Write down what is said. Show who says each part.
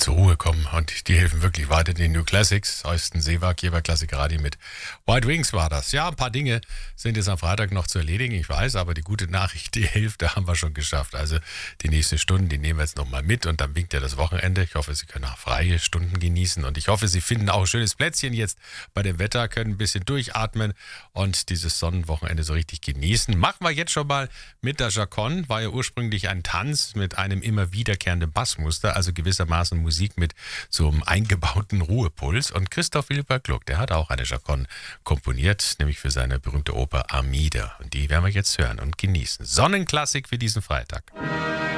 Speaker 1: zur Ruhe kommen und die helfen wirklich weiter. Die New Classics, Eusten Seewag, Jever Klassik Radio mit White Wings war das. Ja, ein paar Dinge sind jetzt am Freitag noch zu erledigen, ich weiß, aber die gute Nachricht, die Hälfte haben wir schon geschafft. Also die nächsten Stunden, die nehmen wir jetzt nochmal mit und dann winkt ja das Wochenende. Ich hoffe, Sie können auch freie Stunden genießen und ich hoffe, Sie finden auch ein schönes Plätzchen jetzt bei dem Wetter, können ein bisschen durchatmen und dieses Sonnenwochenende so richtig genießen. Machen wir jetzt schon mal mit der Chaconne, war ja ursprünglich ein Tanz mit einem immer wiederkehrenden Bassmuster, also gewissermaßen Musik mit so einem eingebauten Ruhepuls. Und Christoph Willibert Gluck, der hat auch eine Chaconne komponiert, nämlich für seine berühmte Oper Armida. Und die werden wir jetzt hören und genießen. Sonnenklassik für diesen Freitag.